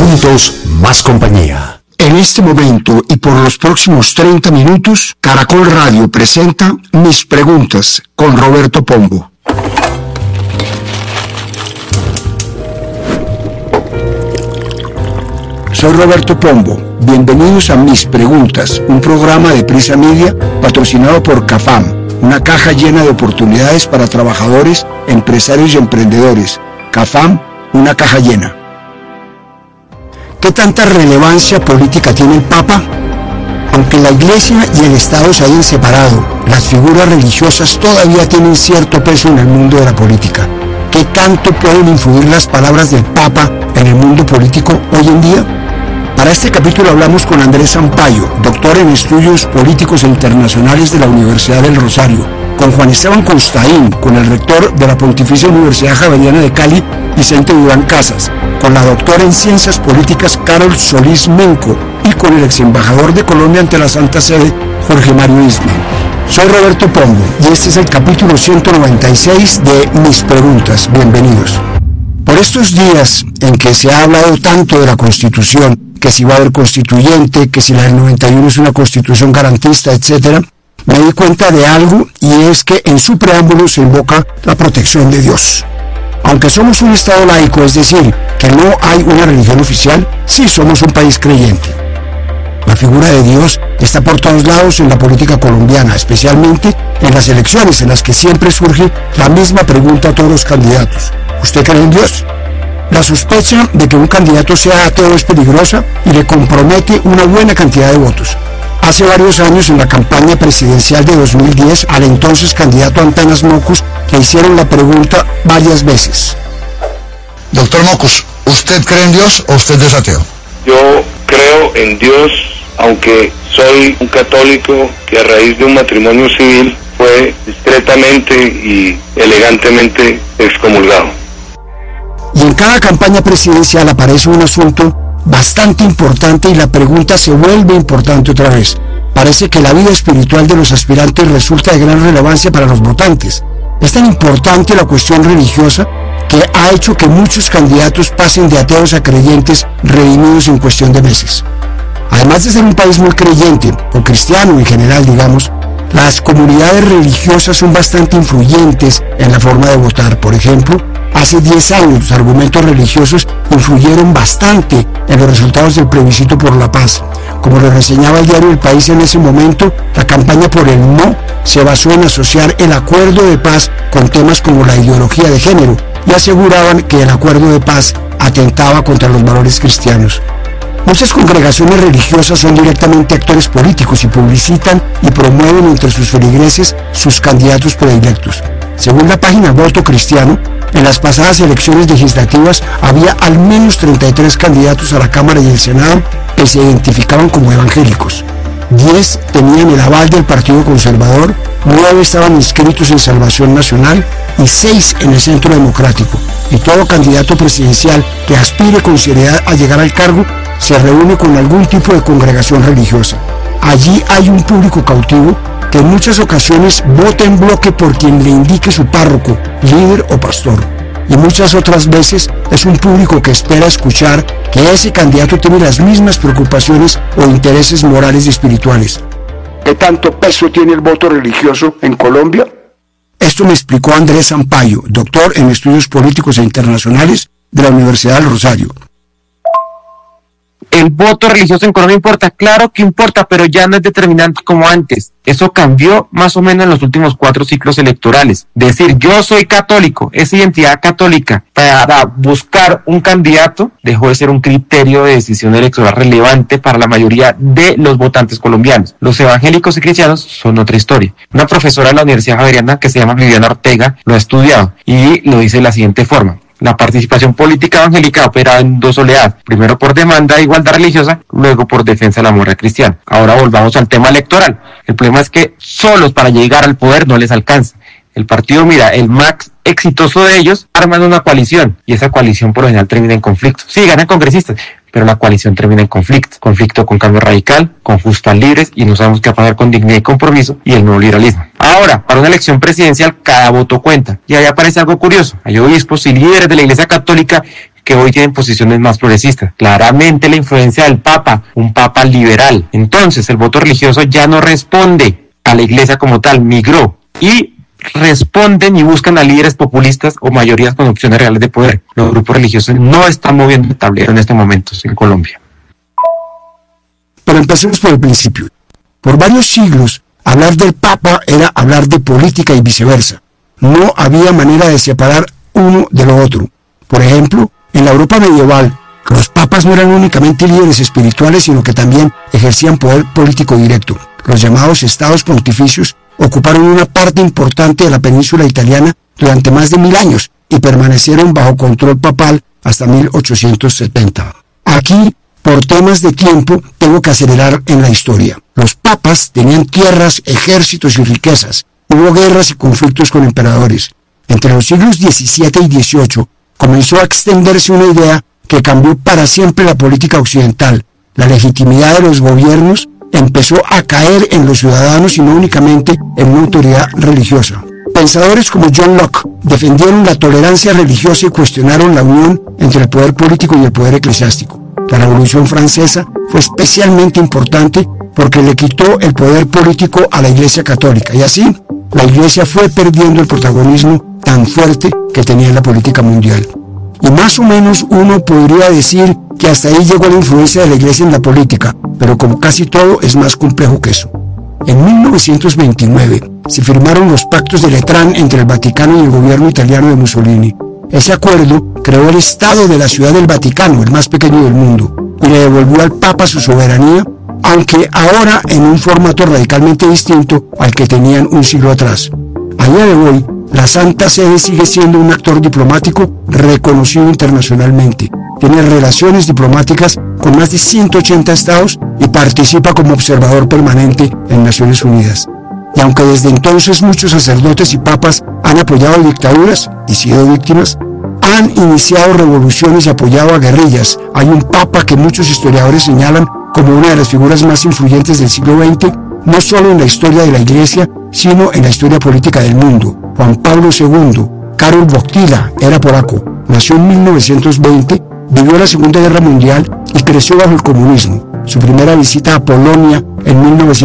Juntos, más compañía. En este momento y por los próximos 30 minutos, Caracol Radio presenta Mis Preguntas con Roberto Pombo. Soy Roberto Pombo. Bienvenidos a Mis Preguntas, un programa de Prisa Media patrocinado por CAFAM, una caja llena de oportunidades para trabajadores, empresarios y emprendedores. CAFAM, una caja llena. ¿Qué tanta relevancia política tiene el Papa? Aunque la Iglesia y el Estado se hayan separado, las figuras religiosas todavía tienen cierto peso en el mundo de la política. ¿Qué tanto pueden influir las palabras del Papa en el mundo político hoy en día? Para este capítulo hablamos con Andrés Sampaio, doctor en Estudios Políticos e Internacionales de la Universidad del Rosario, con Juan Esteban Costaín, con el rector de la Pontificia Universidad Javeriana de Cali, Vicente Durán Casas, con la doctora en Ciencias Políticas Carol Solís Menco y con el ex embajador de Colombia ante la Santa Sede, Jorge Mario Isman. Soy Roberto Pombo y este es el capítulo 196 de Mis Preguntas. Bienvenidos. Por estos días en que se ha hablado tanto de la Constitución, que si va a haber constituyente, que si la del 91 es una constitución garantista, etc., me di cuenta de algo, y es que en su preámbulo se invoca la protección de Dios. Aunque somos un Estado laico, es decir, que no hay una religión oficial, sí somos un país creyente. La figura de Dios está por todos lados en la política colombiana, especialmente en las elecciones, en las que siempre surge la misma pregunta a todos los candidatos: ¿usted cree en Dios? La sospecha de que un candidato sea ateo es peligrosa y le compromete una buena cantidad de votos. Hace varios años, en la campaña presidencial de 2010, al entonces candidato Antanas Mocus le hicieron la pregunta varias veces. Doctor Mocus, ¿usted cree en Dios o usted es ateo? Yo creo en Dios, aunque soy un católico que a raíz de un matrimonio civil fue discretamente y elegantemente excomulgado. Y en cada campaña presidencial aparece un asunto bastante importante y la pregunta se vuelve importante otra vez. Parece que la vida espiritual de los aspirantes resulta de gran relevancia para los votantes. Es tan importante la cuestión religiosa que ha hecho que muchos candidatos pasen de ateos a creyentes redimidos en cuestión de meses. Además de ser un país muy creyente, o cristiano en general, digamos, las comunidades religiosas son bastante influyentes en la forma de votar. Por ejemplo, hace 10 años los argumentos religiosos influyeron bastante en los resultados del plebiscito por la paz. Como lo reseñaba el diario El País en ese momento, la campaña por el no se basó en asociar el acuerdo de paz con temas como la ideología de género y aseguraban que el acuerdo de paz atentaba contra los valores cristianos. Muchas congregaciones religiosas son directamente actores políticos y publicitan y promueven entre sus feligreses sus candidatos predilectos. Según la página Voto Cristiano, en las pasadas elecciones legislativas había al menos 33 candidatos a la Cámara y el Senado que se identificaban como evangélicos. 10 tenían el aval del Partido Conservador, 9 estaban inscritos en Salvación Nacional y 6 en el Centro Democrático. Y todo candidato presidencial que aspire con seriedad a llegar al cargo se reúne con algún tipo de congregación religiosa. Allí hay un público cautivo que en muchas ocasiones vota en bloque por quien le indique su párroco, líder o pastor. Y muchas otras veces es un público que espera escuchar que ese candidato tiene las mismas preocupaciones o intereses morales y espirituales. ¿Qué tanto peso tiene el voto religioso en Colombia? Esto me explicó Andrés Sampaio, doctor en Estudios Políticos e Internacionales de la Universidad del Rosario. El voto religioso en Colombia importa, claro que importa, pero ya no es determinante como antes. Eso cambió más o menos en los últimos 4 ciclos electorales. Decir yo soy católico, esa identidad católica para buscar un candidato dejó de ser un criterio de decisión electoral relevante para la mayoría de los votantes colombianos. Los evangélicos y cristianos son otra historia. Una profesora de la Universidad Javeriana que se llama Viviana Ortega lo ha estudiado y lo dice de la siguiente forma. La participación política evangélica opera en 2 oleadas, primero por demanda de igualdad religiosa, luego por defensa de la moral cristiana. Ahora volvamos al tema electoral. El problema es que solos para llegar al poder no les alcanza. El partido mira el más exitoso de ellos, arman una coalición y esa coalición por lo general termina en conflicto. Sí, ganan congresistas, pero la coalición termina en conflicto con Cambio Radical, con Justas Libres y no sabemos qué va a pasar con Dignidad y Compromiso y el Nuevo Liberalismo. Ahora, para una elección presidencial cada voto cuenta y ahí aparece algo curioso. Hay obispos y líderes de la Iglesia Católica que hoy tienen posiciones más progresistas. Claramente la influencia del Papa, un Papa liberal. Entonces el voto religioso ya no responde a la Iglesia como tal, migró y responden y buscan a líderes populistas o mayorías con opciones reales de poder. Los grupos religiosos no están moviendo el tablero en estos momentos en Colombia. Pero empecemos por el principio. Por varios siglos, hablar del Papa era hablar de política y viceversa. No había manera de separar uno de lo otro. Por ejemplo, en la Europa medieval, los papas no eran únicamente líderes espirituales, sino que también ejercían poder político directo. Los llamados estados pontificios ocuparon una parte importante de la península italiana durante más de 1000 años y permanecieron bajo control papal hasta 1870. Aquí, por temas de tiempo, tengo que acelerar en la historia. Los papas tenían tierras, ejércitos y riquezas. Hubo guerras y conflictos con emperadores. Entre los siglos XVII y XVIII comenzó a extenderse una idea que cambió para siempre la política occidental. La legitimidad de los gobiernos empezó a caer en los ciudadanos y no únicamente en una autoridad religiosa. Pensadores como John Locke defendieron la tolerancia religiosa y cuestionaron la unión entre el poder político y el poder eclesiástico. La Revolución Francesa fue especialmente importante porque le quitó el poder político a la Iglesia Católica y así la Iglesia fue perdiendo el protagonismo tan fuerte que tenía en la política mundial. Y más o menos uno podría decir que hasta ahí llegó la influencia de la Iglesia en la política, pero como casi todo es más complejo que eso. En 1929 se firmaron los pactos de Letrán entre el Vaticano y el gobierno italiano de Mussolini. Ese acuerdo creó el Estado de la Ciudad del Vaticano, el más pequeño del mundo, y le devolvió al Papa su soberanía, aunque ahora en un formato radicalmente distinto al que tenían un siglo atrás. A día de hoy, la Santa Sede sigue siendo un actor diplomático reconocido internacionalmente. Tiene relaciones diplomáticas con más de 180 estados y participa como observador permanente en Naciones Unidas. Y aunque desde entonces muchos sacerdotes y papas han apoyado dictaduras y sido víctimas, han iniciado revoluciones y apoyado a guerrillas. Hay un papa que muchos historiadores señalan como una de las figuras más influyentes del siglo XX, no solo en la historia de la Iglesia, sino en la historia política del mundo. Juan Pablo II, Karol Wojtyła, era polaco, nació en 1920, vivió la Segunda Guerra Mundial y creció bajo el comunismo. Su primera visita a Polonia en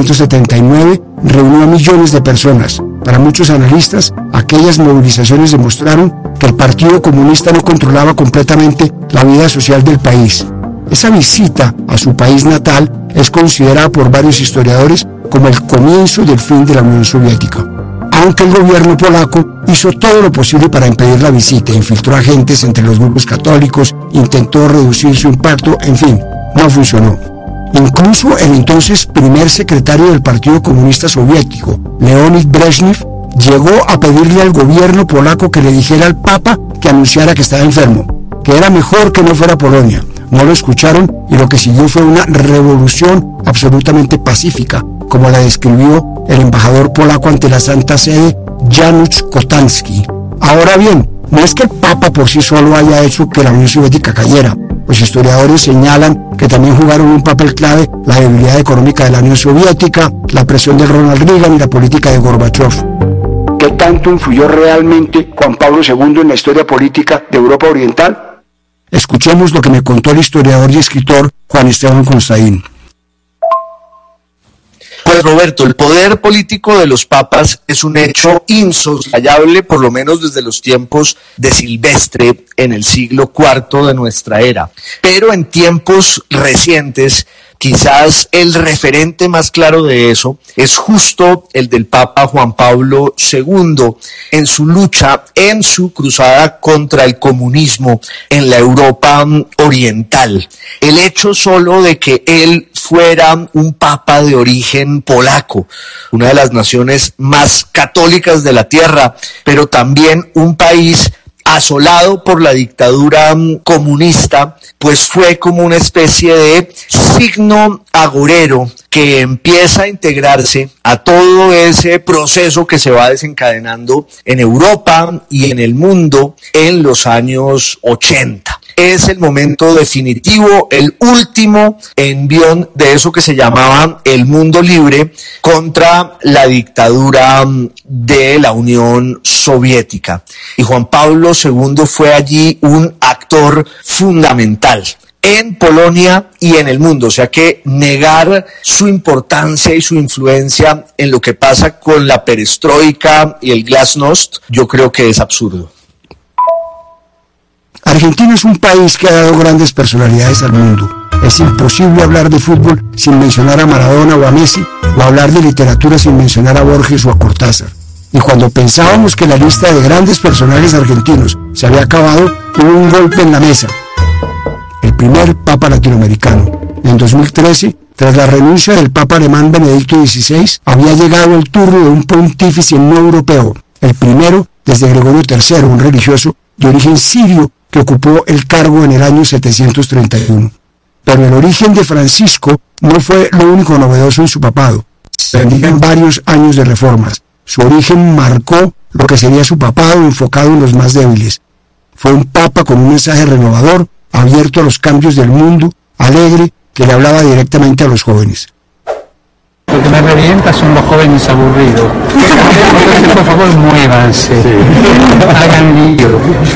1979 reunió a millones de personas. Para muchos analistas, aquellas movilizaciones demostraron que el Partido Comunista no controlaba completamente la vida social del país. Esa visita a su país natal es considerada por varios historiadores como el comienzo del fin de la Unión Soviética. Aunque el gobierno polaco hizo todo lo posible para impedir la visita, infiltró agentes entre los grupos católicos, intentó reducir su impacto, en fin, no funcionó. Incluso el entonces primer secretario del Partido Comunista Soviético, Leonid Brezhnev, llegó a pedirle al gobierno polaco que le dijera al Papa que anunciara que estaba enfermo, que era mejor que no fuera a Polonia. No lo escucharon y lo que siguió fue una revolución absolutamente pacífica, como la describió el embajador polaco ante la Santa Sede, Janusz Kotanski. Ahora bien, no es que el Papa por sí solo haya hecho que la Unión Soviética cayera. Los historiadores señalan que también jugaron un papel clave la debilidad económica de la Unión Soviética, la presión de Ronald Reagan y la política de Gorbachev. ¿Qué tanto influyó realmente Juan Pablo II en la historia política de Europa Oriental? Escuchemos lo que me contó el historiador y escritor Juan Esteban Constaín. Pues Roberto, el poder político de los papas es un hecho insoslayable, por lo menos desde los tiempos de Silvestre en el siglo IV de nuestra era. Pero en tiempos recientes, quizás el referente más claro de eso es justo el del Papa Juan Pablo II en su lucha, en su cruzada contra el comunismo en la Europa oriental. El hecho solo de que él fuera un papa de origen polaco, una de las naciones más católicas de la tierra, pero también un país asolado por la dictadura comunista, pues fue como una especie de signo agorero que empieza a integrarse a todo ese proceso que se va desencadenando en Europa y en el mundo en los años 80. es el momento definitivo, el último envión de eso que se llamaba el mundo libre contra la dictadura de la Unión Soviética. Y Juan Pablo II fue allí un actor fundamental en Polonia y en el mundo, o sea que negar su importancia y su influencia en lo que pasa con la perestroika y el glasnost, yo creo que es absurdo. Argentina es un país que ha dado grandes personalidades al mundo. Es imposible hablar de fútbol sin mencionar a Maradona o a Messi, o hablar de literatura sin mencionar a Borges o a Cortázar. Y cuando pensábamos que la lista de grandes personajes argentinos se había acabado, hubo un golpe en la mesa. El primer papa latinoamericano. En 2013, tras la renuncia del papa alemán Benedicto XVI, había llegado el turno de un pontífice no europeo, el primero desde Gregorio III, un religioso de origen sirio que ocupó el cargo en el año 731. Pero el origen de Francisco no fue lo único novedoso en su papado. Se vendían varios años de reformas. Su origen marcó lo que sería su papado enfocado en los más débiles. Fue un papa con un mensaje renovador, abierto a los cambios del mundo, alegre, que le hablaba directamente a los jóvenes. Lo que me revienta son los jóvenes aburridos. Entonces, por favor, muévanse, hagan lío,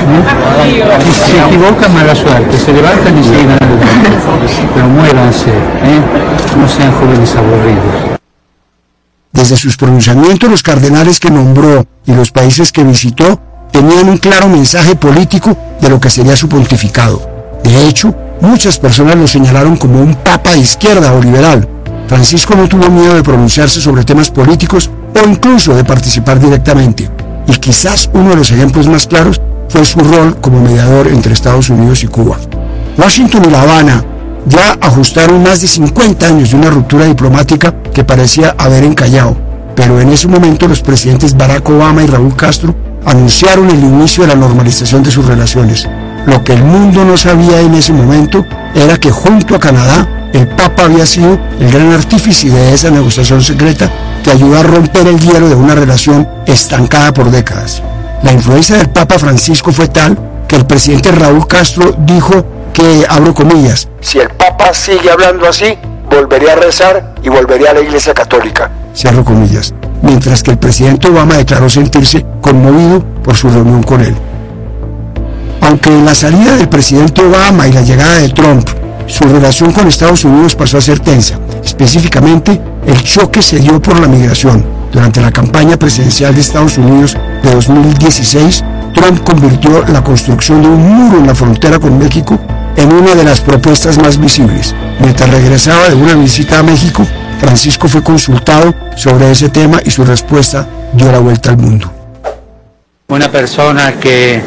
¿no? Y si se equivocan, mala suerte, se levantan y siguen adelante. Pero muévanse, no sean jóvenes aburridos. Desde sus pronunciamientos, los cardenales que nombró y los países que visitó tenían un claro mensaje político de lo que sería su pontificado. De hecho, muchas personas lo señalaron como un papa de izquierda o liberal. Francisco no tuvo miedo de pronunciarse sobre temas políticos o incluso de participar directamente. Y quizás uno de los ejemplos más claros fue su rol como mediador entre Estados Unidos y Cuba. Washington y La Habana ya ajustaron más de 50 años de una ruptura diplomática que parecía haber encallado, pero en ese momento los presidentes Barack Obama y Raúl Castro anunciaron el inicio de la normalización de sus relaciones. Lo que el mundo no sabía en ese momento era que junto a Canadá, el Papa había sido el gran artífice de esa negociación secreta que ayudó a romper el hielo de una relación estancada por décadas. La influencia del Papa Francisco fue tal que el presidente Raúl Castro dijo que, abro comillas, si el Papa sigue hablando así, volveré a rezar y volveré a la Iglesia Católica, cierro comillas, mientras que el presidente Obama declaró sentirse conmovido por su reunión con él. Aunque en la salida del presidente Obama y la llegada de Trump, su relación con Estados Unidos pasó a ser tensa. Específicamente, el choque se dio por la migración. Durante la campaña presidencial de Estados Unidos de 2016, Trump convirtió la construcción de un muro en la frontera con México en una de las propuestas más visibles. Mientras regresaba de una visita a México, Francisco fue consultado sobre ese tema y su respuesta dio la vuelta al mundo. Una persona que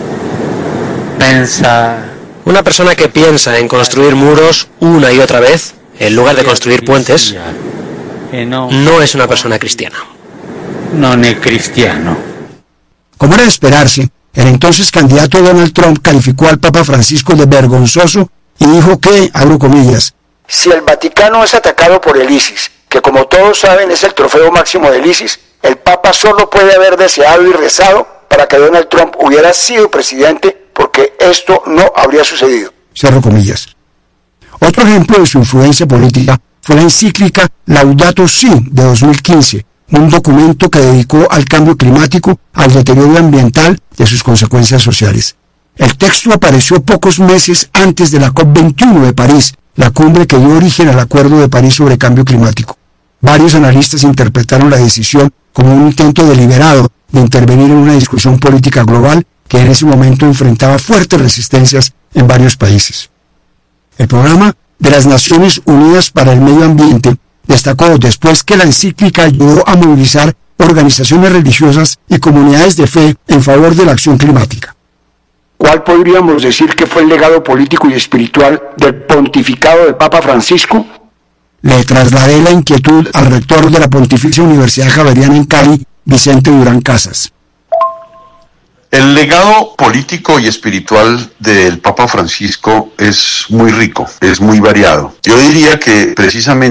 piensa en construir muros una y otra vez, en lugar de construir puentes, no es una persona cristiana. No es cristiano. Como era de esperarse, el entonces candidato Donald Trump calificó al Papa Francisco de vergonzoso y dijo que, abro comillas, si el Vaticano es atacado por el ISIS, que como todos saben es el trofeo máximo del ISIS, el Papa solo puede haber deseado y rezado para que Donald Trump hubiera sido presidente, porque esto no habría sucedido. Cierro comillas. Otro ejemplo de su influencia política fue la encíclica Laudato Si de 2015, un documento que dedicó al cambio climático, al deterioro ambiental y a sus consecuencias sociales. El texto apareció pocos meses antes de la COP21 de París, la cumbre que dio origen al Acuerdo de París sobre cambio climático. Varios analistas interpretaron la decisión como un intento deliberado de intervenir en una discusión política global que en ese momento enfrentaba fuertes resistencias en varios países. El programa de las Naciones Unidas para el Medio Ambiente destacó después que la encíclica ayudó a movilizar organizaciones religiosas y comunidades de fe en favor de la acción climática. ¿Cuál podríamos decir que fue el legado político y espiritual del pontificado del Papa Francisco? Le trasladé la inquietud al rector de la Pontificia Universidad Javeriana en Cali, Vicente Durán Casas. El legado político y espiritual del Papa Francisco es muy rico, es muy variado. Yo diría que precisamente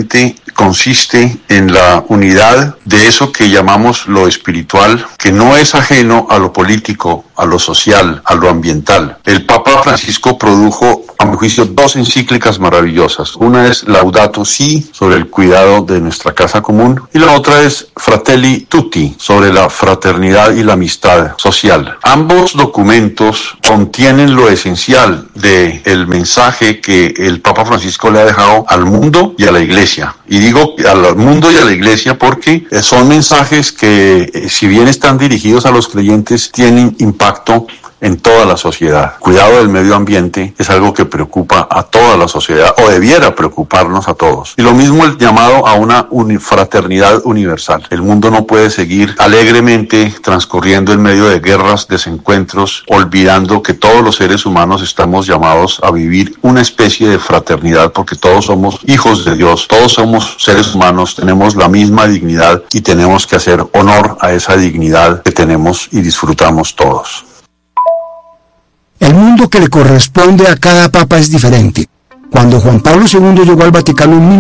consiste en la unidad de eso que llamamos lo espiritual, que no es ajeno a lo político, a lo social, a lo ambiental. El Papa Francisco produjo, a mi juicio, 2 encíclicas maravillosas. Una es Laudato Si, sobre el cuidado de nuestra casa común, y la otra es Fratelli Tutti, sobre la fraternidad y la amistad social. Ambos documentos contienen lo esencial del mensaje que el Papa Francisco le ha dejado al mundo y a la Iglesia. Y digo al mundo y a la Iglesia porque son mensajes que, si bien están dirigidos a los creyentes, tienen impacto en toda la sociedad. Cuidado del medio ambiente es algo que preocupa a toda la sociedad, o debiera preocuparnos a todos. Y lo mismo el llamado a una fraternidad universal. El mundo no puede seguir alegremente transcurriendo en medio de guerras, desencuentros, olvidando que todos los seres humanos estamos llamados a vivir una especie de fraternidad, porque todos somos hijos de Dios, todos somos seres humanos, tenemos la misma dignidad y tenemos que hacer honor a esa dignidad que tenemos y disfrutamos todos. El mundo que le corresponde a cada papa es diferente. Cuando Juan Pablo II llegó al Vaticano en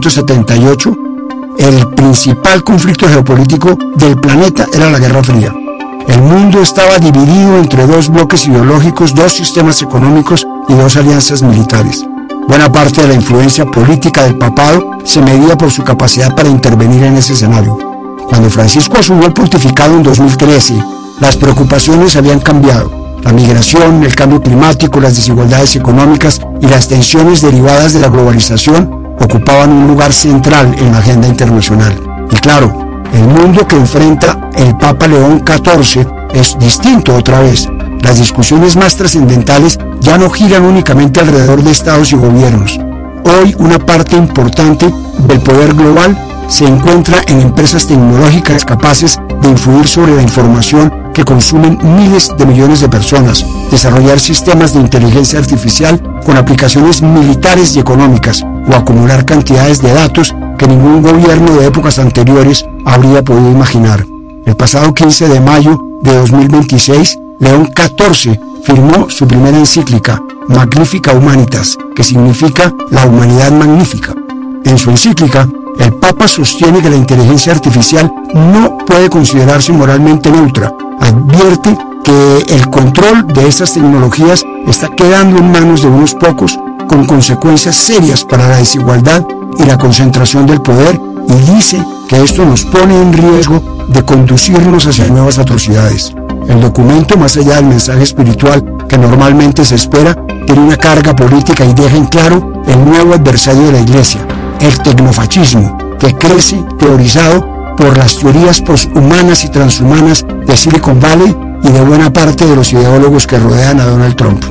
1978, el principal conflicto geopolítico del planeta era la Guerra Fría. El mundo estaba dividido entre 2 bloques ideológicos, 2 sistemas económicos y 2 alianzas militares. Buena parte de la influencia política del papado se medía por su capacidad para intervenir en ese escenario. Cuando Francisco asumió el pontificado en 2013, las preocupaciones habían cambiado. La migración, el cambio climático, las desigualdades económicas y las tensiones derivadas de la globalización ocupaban un lugar central en la agenda internacional. Y claro, el mundo que enfrenta el Papa León XIV es distinto otra vez. Las discusiones más trascendentales ya no giran únicamente alrededor de estados y gobiernos. Hoy una parte importante del poder global se encuentra en empresas tecnológicas capaces de influir sobre la información que consumen miles de millones de personas, desarrollar sistemas de inteligencia artificial con aplicaciones militares y económicas, o acumular cantidades de datos que ningún gobierno de épocas anteriores habría podido imaginar. El pasado 15 de mayo de 2026, León XIV firmó su primera encíclica, Magnificat Humanitas, que significa la humanidad magnífica. En su encíclica, el Papa sostiene que la inteligencia artificial no puede considerarse moralmente neutra. Advierte que el control de estas tecnologías está quedando en manos de unos pocos, con consecuencias serias para la desigualdad y la concentración del poder, y dice que esto nos pone en riesgo de conducirnos hacia nuevas atrocidades. El documento, más allá del mensaje espiritual que normalmente se espera, tiene una carga política y deja en claro el nuevo adversario de la Iglesia, el tecnofascismo, que crece teorizado por las teorías poshumanas y transhumanas de Silicon Valley y de buena parte de los ideólogos que rodean a Donald Trump.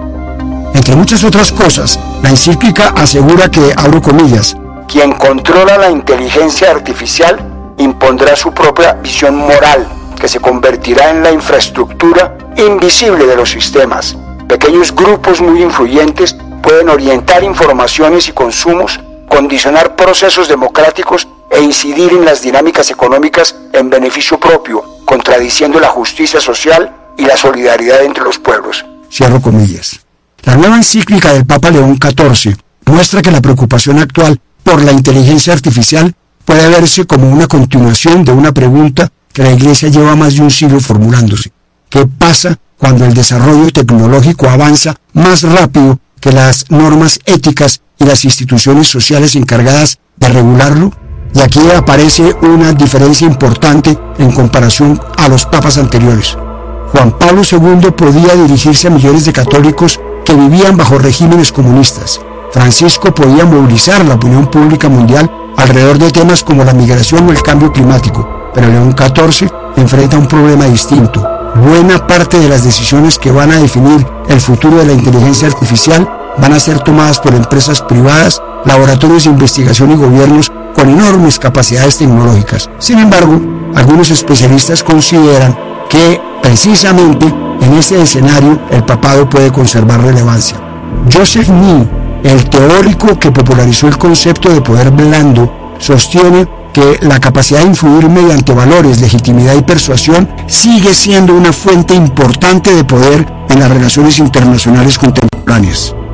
Entre muchas otras cosas, la encíclica asegura que, abro comillas, quien controla la inteligencia artificial impondrá su propia visión moral, que se convertirá en la infraestructura invisible de los sistemas. Pequeños grupos muy influyentes pueden orientar informaciones y consumos, condicionar procesos democráticos e incidir en las dinámicas económicas en beneficio propio, contradiciendo la justicia social y la solidaridad entre los pueblos. Cierro comillas. La nueva encíclica del Papa León XIV muestra que la preocupación actual por la inteligencia artificial puede verse como una continuación de una pregunta que la Iglesia lleva más de un siglo formulándose. ¿Qué pasa cuando el desarrollo tecnológico avanza más rápido que las normas éticas y las instituciones sociales encargadas de regularlo? Y aquí aparece una diferencia importante en comparación a los papas anteriores. Juan Pablo II podía dirigirse a millones de católicos que vivían bajo regímenes comunistas. Francisco podía movilizar la opinión pública mundial alrededor de temas como la migración o el cambio climático, pero León XIV enfrenta un problema distinto. Buena parte de las decisiones que van a definir el futuro de la inteligencia artificial van a ser tomadas por empresas privadas, laboratorios de investigación y gobiernos con enormes capacidades tecnológicas. Sin embargo, algunos especialistas consideran que precisamente en ese escenario el papado puede conservar relevancia. Joseph Nye, el teórico que popularizó el concepto de poder blando, sostiene que la capacidad de influir mediante valores, legitimidad y persuasión sigue siendo una fuente importante de poder en las relaciones internacionales contemporáneas.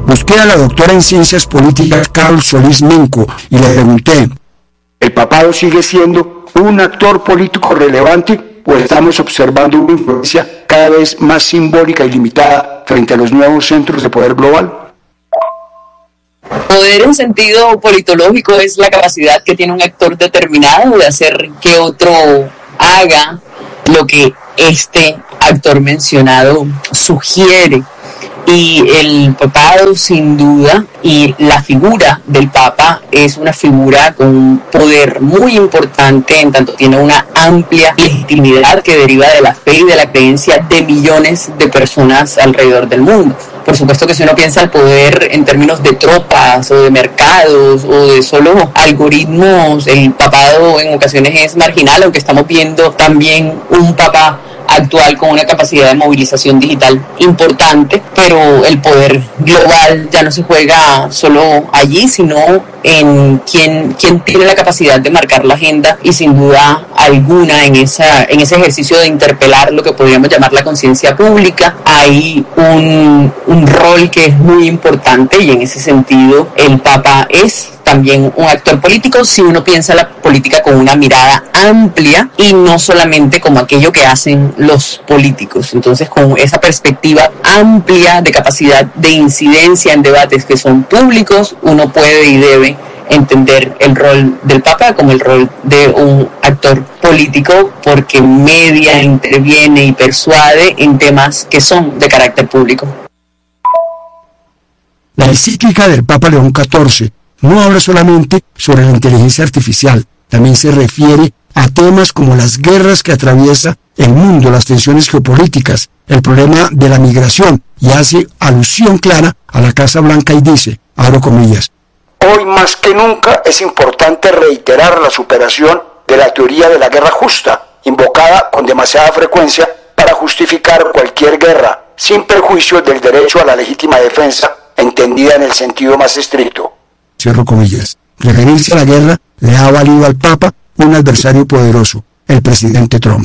Busqué a la doctora en Ciencias Políticas Carol Solís Minco y le pregunté, ¿el papado sigue siendo un actor político relevante o estamos observando una influencia cada vez más simbólica y limitada frente a los nuevos centros de poder global? Poder en sentido politológico es la capacidad que tiene un actor determinado de hacer que otro haga lo que este actor mencionado sugiere. Y el papado, sin duda, y la figura del papa es una figura con un poder muy importante, en tanto tiene una amplia legitimidad que deriva de la fe y de la creencia de millones de personas alrededor del mundo. Por supuesto que si uno piensa el poder en términos de tropas o de mercados o de solo algoritmos, el papado en ocasiones es marginal, aunque estamos viendo también un papa actual con una capacidad de movilización digital importante, pero el poder global ya no se juega solo allí, sino en quién tiene la capacidad de marcar la agenda y sin duda alguna en ese ejercicio de interpelar lo que podríamos llamar la conciencia pública hay un rol que es muy importante y en ese sentido el Papa es también un actor político si uno piensa la política con una mirada amplia y no solamente como aquello que hacen los políticos. Entonces, con esa perspectiva amplia de capacidad de incidencia en debates que son públicos, uno puede y debe entender el rol del Papa como el rol de un actor político porque media, interviene y persuade en temas que son de carácter público. La encíclica del Papa León XIV no habla solamente sobre la inteligencia artificial, también se refiere a temas como las guerras que atraviesa el mundo, las tensiones geopolíticas, el problema de la migración, y hace alusión clara a la Casa Blanca y dice, abro comillas, hoy más que nunca es importante reiterar la superación de la teoría de la guerra justa, invocada con demasiada frecuencia para justificar cualquier guerra, sin perjuicio del derecho a la legítima defensa, entendida en el sentido más estricto. Cierro comillas. Referirse a la guerra le ha valido al Papa un adversario poderoso, el presidente Trump.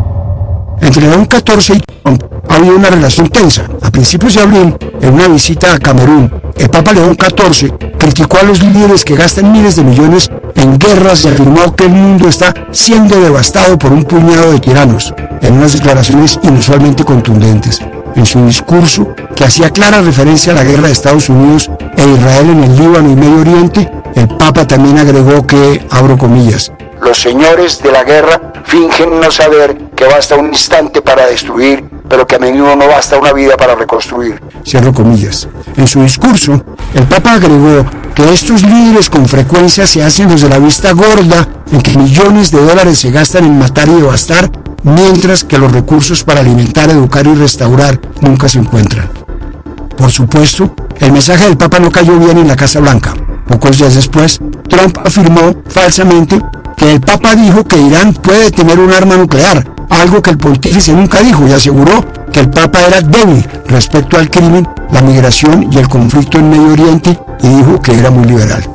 Entre León XIV y Trump ha habido una relación tensa. A principios de abril, en una visita a Camerún, el Papa León XIV criticó a los líderes que gastan miles de millones en guerras y afirmó que el mundo está siendo devastado por un puñado de tiranos, en unas declaraciones inusualmente contundentes. En su discurso, que hacía clara referencia a la guerra de Estados Unidos e Israel en el Líbano y Medio Oriente, el Papa también agregó que, abro comillas, los señores de la guerra fingen no saber que basta un instante para destruir, pero que a menudo no basta una vida para reconstruir. Cierro comillas. En su discurso, el Papa agregó que estos líderes con frecuencia se hacen los de la vista gorda, en que millones de dólares se gastan en matar y devastar, mientras que los recursos para alimentar, educar y restaurar nunca se encuentran. Por supuesto, el mensaje del Papa no cayó bien en la Casa Blanca. Pocos días después, Trump afirmó falsamente que el Papa dijo que Irán puede tener un arma nuclear, algo que el pontífice nunca dijo, y aseguró que el Papa era débil respecto al crimen, la migración y el conflicto en Medio Oriente, y dijo que era muy liberal.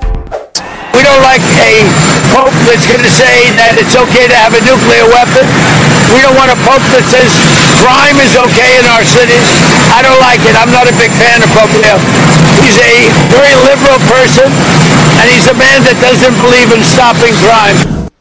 We don't like a pope that's going to say that it's okay to have a nuclear weapon. We don't want a pope that says crime is okay in our cities. I don't like it. I'm not a big fan of Pope Leo. He's a very liberal person, and he's a man that doesn't believe in stopping crime.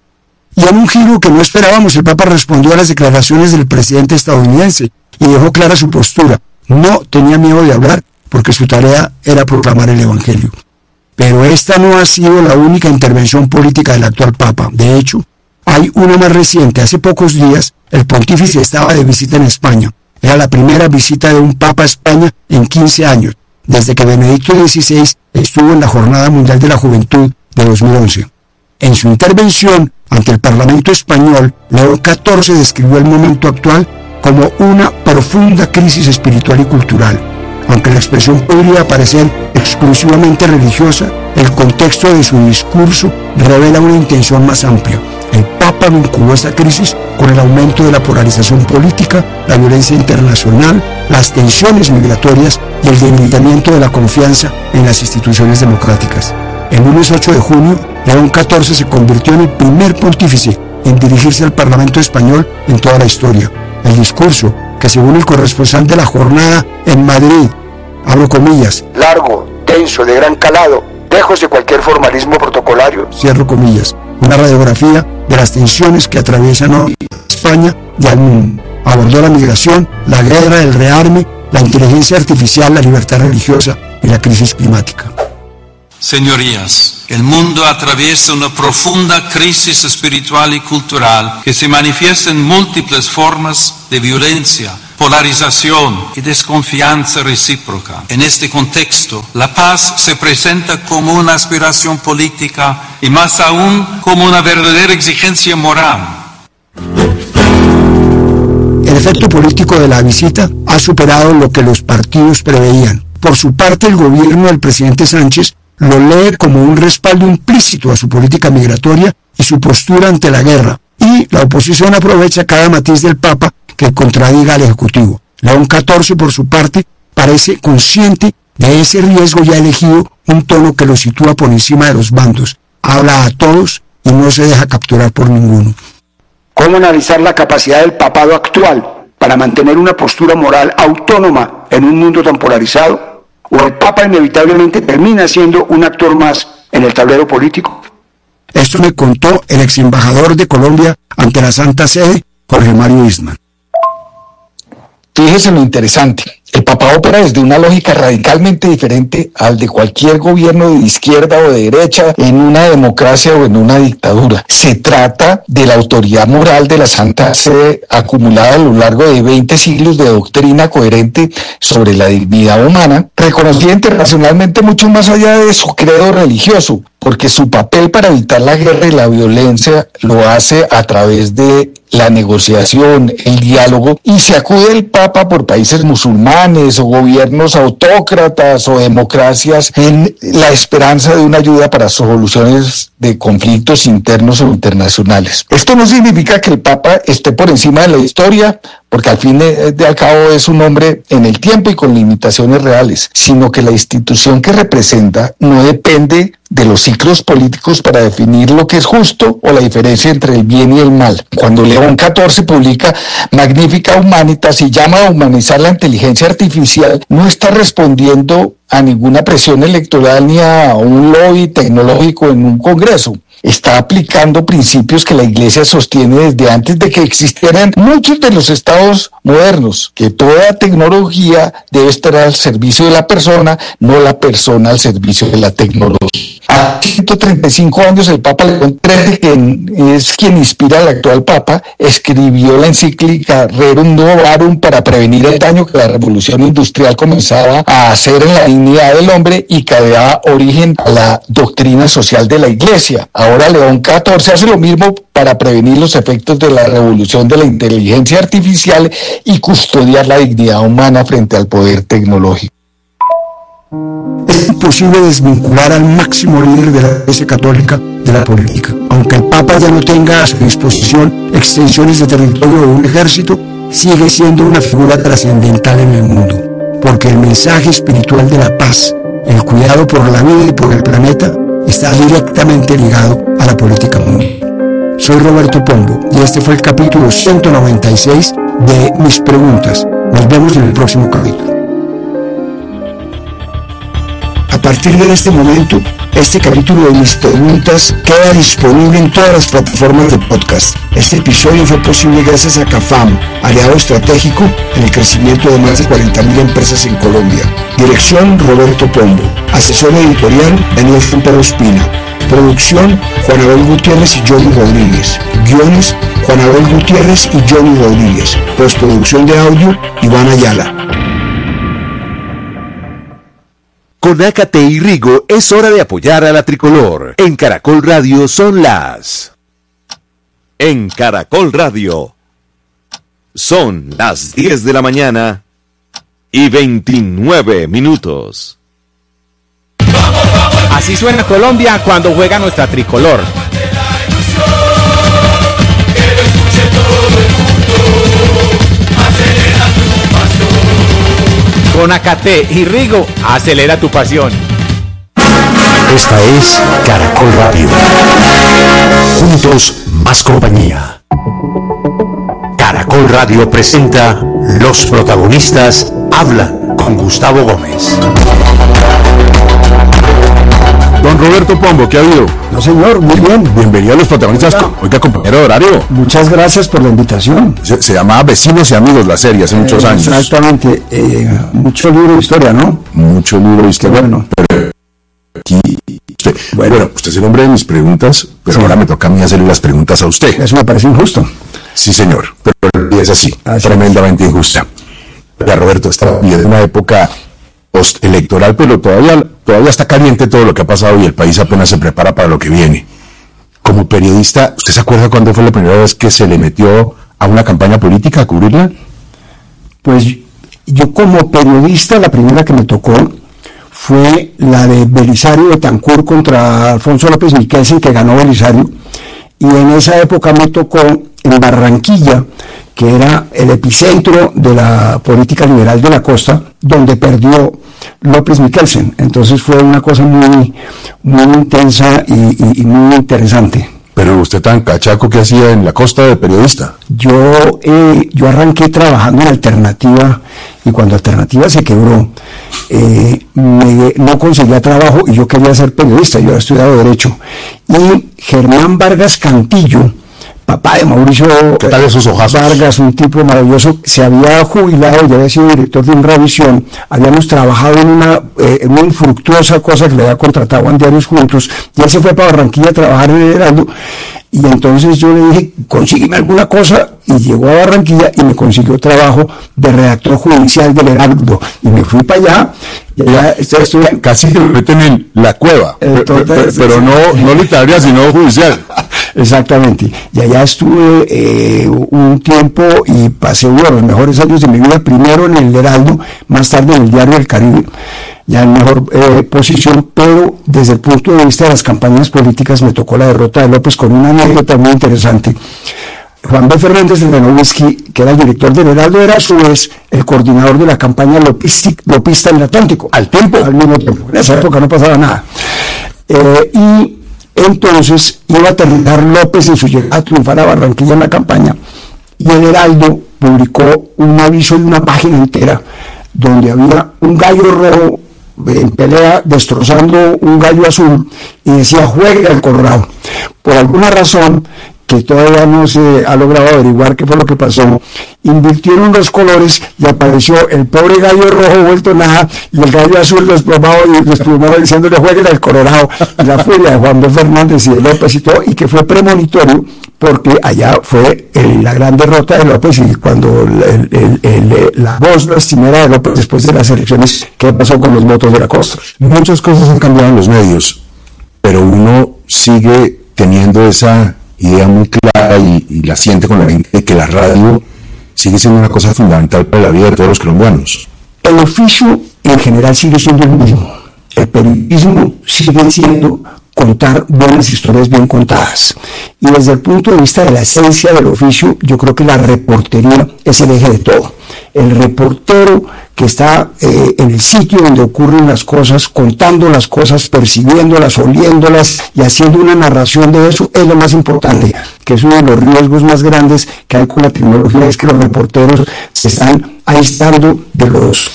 Y en un giro que no esperábamos, el Papa respondió a las declaraciones del presidente estadounidense y dejó clara su postura. No tenía miedo de hablar porque su tarea era proclamar el Evangelio. Pero esta no ha sido la única intervención política del actual Papa. De hecho, hay una más reciente. Hace pocos días, el pontífice estaba de visita en España. Era la primera visita de un Papa a España en 15 años, desde que Benedicto XVI estuvo en la Jornada Mundial de la Juventud de 2011. En su intervención ante el Parlamento español, León XIV describió el momento actual como una profunda crisis espiritual y cultural. Aunque la expresión podría parecer exclusivamente religiosa, el contexto de su discurso revela una intención más amplia. El Papa vinculó esta crisis con el aumento de la polarización política, la violencia internacional, las tensiones migratorias y el debilitamiento de la confianza en las instituciones democráticas. El lunes 8 de junio, León XIV se convirtió en el primer pontífice en dirigirse al Parlamento español en toda la historia. El discurso, que según el corresponsal de la jornada en Madrid, abro comillas, largo, denso, de gran calado, lejos de cualquier formalismo protocolario, cierro comillas, una radiografía de las tensiones que atraviesan hoy España y al mundo. Abordó la migración, la guerra, el rearme, la inteligencia artificial, la libertad religiosa y la crisis climática. Señorías, el mundo atraviesa una profunda crisis espiritual y cultural que se manifiesta en múltiples formas de violencia, polarización y desconfianza recíproca. En este contexto, la paz se presenta como una aspiración política y más aún como una verdadera exigencia moral. El efecto político de la visita ha superado lo que los partidos preveían. Por su parte, el gobierno del presidente Sánchez lo lee como un respaldo implícito a su política migratoria y su postura ante la guerra, y la oposición aprovecha cada matiz del Papa que contradiga al Ejecutivo. León XIV, por su parte, parece consciente de ese riesgo y ha elegido un tono que lo sitúa por encima de los bandos. Habla a todos y no se deja capturar por ninguno. ¿Cómo analizar la capacidad del papado actual para mantener una postura moral autónoma en un mundo tan polarizado? ¿O el Papa inevitablemente termina siendo un actor más en el tablero político? Esto me contó el ex embajador de Colombia ante la Santa Sede, Jorge Mario Isman. Fíjese lo interesante. El Papa opera desde una lógica radicalmente diferente al de cualquier gobierno de izquierda o de derecha en una democracia o en una dictadura. Se trata de la autoridad moral de la Santa Sede acumulada a lo largo de 20 siglos de doctrina coherente sobre la dignidad humana, reconocida internacionalmente mucho más allá de su credo religioso, porque su papel para evitar la guerra y la violencia lo hace a través de la negociación, el diálogo, y se acude el Papa por países musulmanes o gobiernos autócratas o democracias en la esperanza de una ayuda para soluciones de conflictos internos o internacionales. Esto no significa que el Papa esté por encima de la historia, porque al fin de al cabo es un hombre en el tiempo y con limitaciones reales, sino que la institución que representa no depende de los ciclos políticos para definir lo que es justo o la diferencia entre el bien y el mal. Cuando León XIV publica Magnifica Humanitas y llama a humanizar la inteligencia artificial, no está respondiendo a ninguna presión electoral ni a un lobby tecnológico en un congreso. Está aplicando principios que la Iglesia sostiene desde antes de que existieran muchos de los estados modernos, que toda tecnología debe estar al servicio de la persona, no la persona al servicio de la tecnología. A 135 años el Papa León XIII, quien es quien inspira al actual Papa, escribió la encíclica Rerum Novarum para prevenir el daño que la revolución industrial comenzaba a hacer en la dignidad del hombre y que daba origen a la doctrina social de la Iglesia. Ahora León XIV hace lo mismo para prevenir los efectos de la revolución de la inteligencia artificial y custodiar la dignidad humana frente al poder tecnológico. Es imposible desvincular al máximo líder de la Iglesia Católica de la política. Aunque el Papa ya no tenga a su disposición extensiones de territorio o un ejército, sigue siendo una figura trascendental en el mundo, porque el mensaje espiritual de la paz, el cuidado por la vida y por el planeta, está directamente ligado a la política mundial. Soy Roberto Pombo y este fue el capítulo 196 de Mis Preguntas. Nos vemos en el próximo capítulo. A partir de este momento, este capítulo de Mis Preguntas queda disponible en todas las plataformas de podcast. Este episodio fue posible gracias a CAFAM, aliado estratégico en el crecimiento de más de 40.000 empresas en Colombia. Dirección: Roberto Pombo. Asesor editorial: Daniel Fumper Ospina. Producción: Juan Abel Gutiérrez y Johnny Rodríguez. Guiones: Juan Abel Gutiérrez y Johnny Rodríguez. Postproducción de audio: Iván Ayala. Con Ácate y Rigo es hora de apoyar a la tricolor. En Caracol Radio son las... En Caracol Radio son las 10 de la mañana y 29 minutos. Así suena Colombia cuando juega nuestra tricolor. Con Ácate y Rigo, acelera tu pasión. Esta es Caracol Radio. Juntos, más compañía. Caracol Radio presenta Los Protagonistas Habla con Gustavo Gómez. Don Roberto Pombo, ¿qué ha habido? No, señor, muy bien. Bienvenido a Los Protagonistas. Oiga, compañero de horario. Muchas gracias por la invitación. Se llamaba Vecinos y Amigos la serie hace muchos años. Exactamente. Mucho libro de historia, ¿no? Mucho libro de historia. Bueno. Pero aquí, bueno, usted es el hombre de mis preguntas, pero sí, ahora me toca a mí hacerle las preguntas a usted. Eso me parece injusto. Sí, señor, pero es así, tremendamente injusta. Ya, Roberto, está en una época postelectoral, pero todavía está caliente todo lo que ha pasado y el país apenas se prepara para lo que viene. Como periodista, ¿usted se acuerda cuándo fue la primera vez que se le metió a una campaña política a cubrirla? Pues yo como periodista, la primera que me tocó fue la de Belisario Betancur contra Alfonso López Michelsen, que ganó Belisario, y en esa época me tocó en Barranquilla, que era el epicentro de la política liberal de la costa, donde perdió López Michelsen. Entonces fue una cosa muy, muy intensa y muy interesante. Pero usted tan cachaco, ¿qué hacía en la costa de periodista? Yo arranqué trabajando en Alternativa, y cuando Alternativa se quebró, no conseguía trabajo y yo quería ser periodista. Yo había estudiado Derecho. Y Germán Vargas Cantillo, papá de Mauricio Vargas, un tipo maravilloso, se había jubilado, ya había sido director de Unravisión, habíamos trabajado en una infructuosa cosa que le había contratado en Diarios Juntos, y él se fue para Barranquilla a trabajar en el Heraldo, y entonces yo le dije, consígueme alguna cosa, y llegó a Barranquilla y me consiguió trabajo de redactor judicial del Heraldo, y me fui para allá, y allá estuve... Casi que me meten en la cueva, entonces, pero no literaria, sino judicial. Exactamente, y allá estuve un tiempo y pasé uno de los mejores años de mi vida, primero en el Heraldo, más tarde en el Diario del Caribe, ya en mejor posición, pero desde el punto de vista de las campañas políticas me tocó la derrota de López con una anécdota muy interesante. Juan B. Fernández de Renovisky, que era el director del Heraldo, era a su vez el coordinador de la campaña lopista en el Atlántico, al mismo tiempo. En esa época no pasaba nada. Y entonces iba a aterrizar López en su llegada triunfal a Barranquilla en la campaña, y el Heraldo publicó un aviso en una página entera donde había un gallo rojo en pelea destrozando un gallo azul y decía juega el Colorado. Por alguna razón que todavía no se ha logrado averiguar qué fue lo que pasó, invirtieron los colores y apareció el pobre gallo rojo vuelto nada y el gallo azul desplumado diciéndole jueguen al Colorado, y la furia de Juan B. Fernández y de López y todo, y que fue premonitorio porque allá fue la gran derrota de López, y cuando la voz lastimera de López después de las elecciones, ¿qué pasó con los votos de la costa? Muchas cosas han cambiado en los medios, pero uno sigue teniendo esa idea muy clara y la siente con la gente de que la radio sigue siendo una cosa fundamental para la vida de todos los colombianos. El oficio en general sigue siendo el mismo. El periodismo sigue siendo contar buenas historias bien contadas. Y desde el punto de vista de la esencia del oficio, yo creo que la reportería es el eje de todo. El reportero que está en el sitio donde ocurren las cosas, contando las cosas, percibiéndolas, oliéndolas y haciendo una narración de eso, es lo más importante, que es uno de los riesgos más grandes que hay con la tecnología, es que los reporteros se están aislando de los...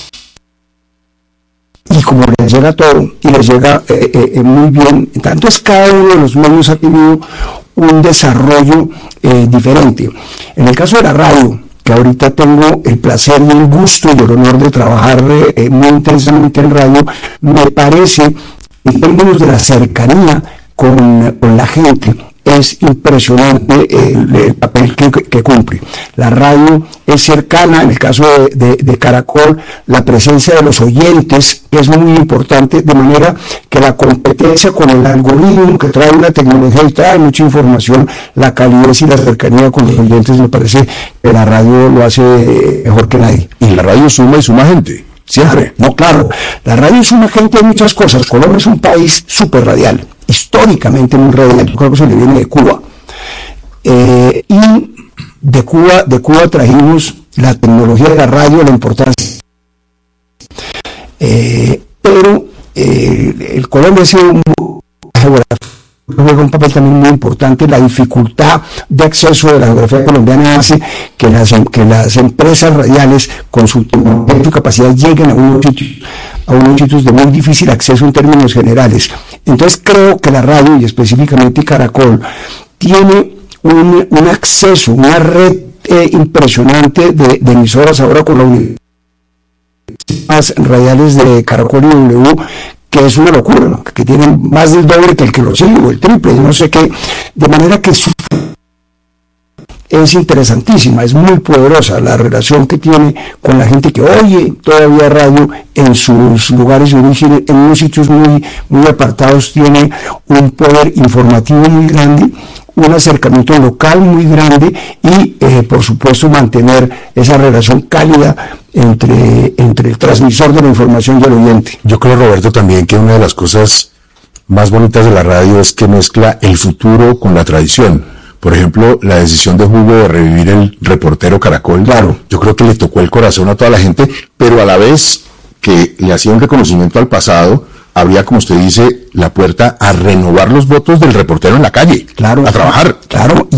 Y como les llega todo, y les llega muy bien, entonces cada uno de los medios ha tenido un desarrollo diferente. En el caso de la radio, que ahorita tengo el placer y el gusto y el honor de trabajar muy intensamente en radio, me parece, en términos de la cercanía con la gente, es impresionante el papel que cumple. La radio es cercana, en el caso de Caracol, la presencia de los oyentes es muy importante, de manera que la competencia con el algoritmo que trae una tecnología y trae mucha información, la calidez y la cercanía con los oyentes, me parece que la radio lo hace mejor que nadie. Y la radio suma y suma gente. Siempre. No, claro. La radio suma gente en muchas cosas. Colombia es un país súper radial, históricamente muy radial. Yo creo que se le viene de Cuba. Y de Cuba trajimos la tecnología de la radio, la importancia. Pero el Colombia ha sido juega un papel también muy importante. La dificultad de acceso de la geografía colombiana hace que las empresas radiales con su capacidad lleguen a unos sitios de muy difícil acceso en términos generales. Entonces creo que la radio, y específicamente Caracol, tiene un acceso, una red impresionante de emisoras ahora con las radiales de Caracol y W, que es una locura, que tienen más del doble que el que lo sigue, o el triple, no sé qué, de manera que es interesantísima, es muy poderosa la relación que tiene con la gente que oye todavía radio en sus lugares de origen, en unos sitios muy apartados, tiene un poder informativo muy grande, un acercamiento local muy grande y, por supuesto, mantener esa relación cálida entre el transmisor de la información y el oyente. Yo creo, Roberto, también que una de las cosas más bonitas de la radio es que mezcla el futuro con la tradición. Por ejemplo, la decisión de Hugo de revivir el reportero Caracol, claro, yo creo que le tocó el corazón a toda la gente, pero a la vez que le hacía un reconocimiento al pasado, habría, como usted dice, la puerta a renovar los votos del reportero en la calle, claro, a trabajar. Claro.